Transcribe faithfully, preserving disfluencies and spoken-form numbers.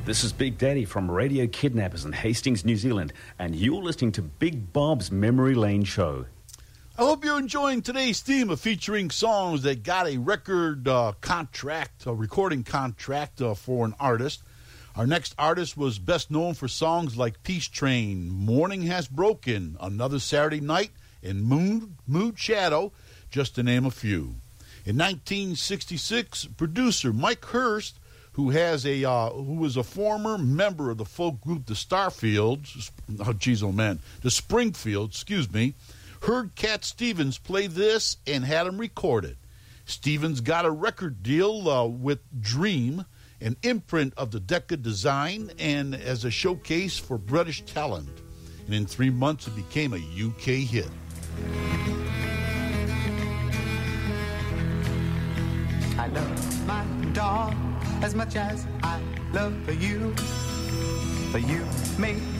This is Big Daddy from Radio Kidnappers in Hastings, New Zealand, and you're listening to Big Bob's Memory Lane Show. I hope you're enjoying today's theme of featuring songs that got a record uh, contract, a recording contract uh, for an artist. Our next artist was best known for songs like Peace Train, Morning Has Broken, Another Saturday Night, and Mood, Mood Shadow, just to name a few. In nineteen sixty-six, producer Mike Hurst, who has a uh, who was a former member of the folk group the Starfields, oh geez, oh man, the Springfields, excuse me, heard Cat Stevens play this and had him record it. Stevens got a record deal uh, with Dream, an imprint of the Decca design, and as a showcase for British talent. And in three months, it became a U K hit. I love my dog as much as I love you. For you make